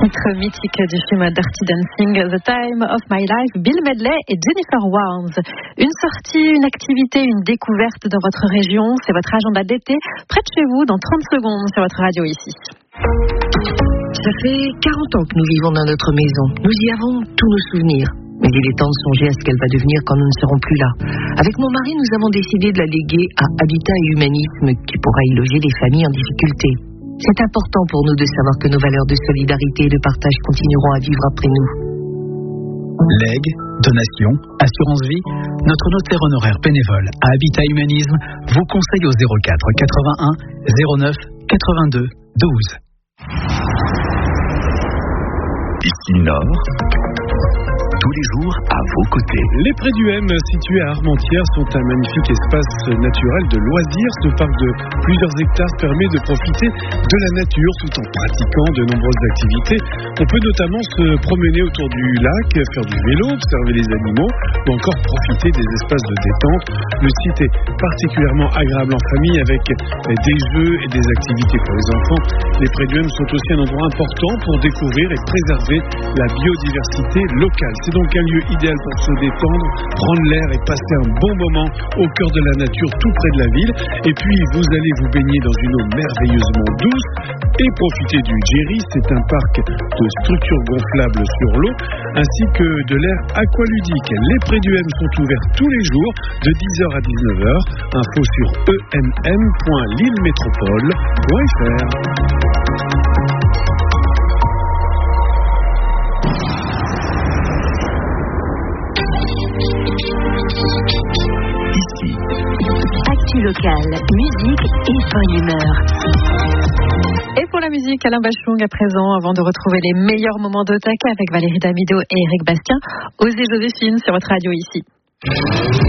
Titre mythique du film Dirty Dancing, The Time of My Life, Bill Medley et Jennifer Warnes. Une sortie, une activité, une découverte dans votre région, c'est votre agenda d'été, près de chez vous, dans 30 secondes sur votre radio ici. Ça fait 40 ans que nous vivons dans notre maison. Nous y avons tous nos souvenirs. Mais il est temps de songer à ce qu'elle va devenir quand nous ne serons plus là. Avec mon mari, nous avons décidé de la léguer à Habitat et Humanisme, qui pourra y loger des familles en difficulté. C'est important pour nous de savoir que nos valeurs de solidarité et de partage continueront à vivre après nous. Legs, donations, assurance vie, notre notaire honoraire bénévole à Habitat Humanisme vous conseille au 04 81 09 82 12. Ici Nord, tous les jours à vos côtés. Les Prés du M, situés à Armentières, sont un magnifique espace naturel de loisirs. Ce parc de plusieurs hectares permet de profiter de la nature tout en pratiquant de nombreuses activités. On peut notamment se promener autour du lac, faire du vélo, observer les animaux ou encore profiter des espaces de détente. Le site est particulièrement agréable en famille avec des jeux et des activités pour les enfants. Les Prés du M sont aussi un endroit important pour découvrir et préserver la biodiversité locale. C'est donc un lieu idéal pour se détendre, prendre l'air et passer un bon moment au cœur de la nature tout près de la ville. Et puis vous allez vous baigner dans une eau merveilleusement douce et profiter du Jerry. C'est un parc de structures gonflables sur l'eau ainsi que de l'air aqualudique. Les Prés du M sont ouverts tous les jours de 10h à 19h. Info sur enm.lillemétropole.fr. Actu locale, musique et bonne humeur. Et pour la musique, Alain Bachung à présent, avant de retrouver les meilleurs moments d'Otaka avec Valérie Damido et Eric Bastien, Osez Joséphine sur votre radio ici.